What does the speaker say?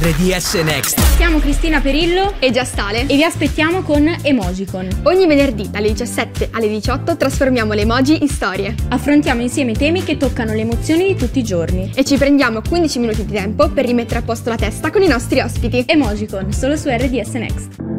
RDS Next. Siamo Cristina Perillo e Giastale e vi aspettiamo con Emojicon. Ogni venerdì dalle 17 alle 18 trasformiamo le emoji in storie. Affrontiamo insieme temi che toccano le emozioni di tutti i giorni e ci prendiamo 15 minuti di tempo per rimettere a posto la testa con i nostri ospiti. Emojicon, solo su RDS Next.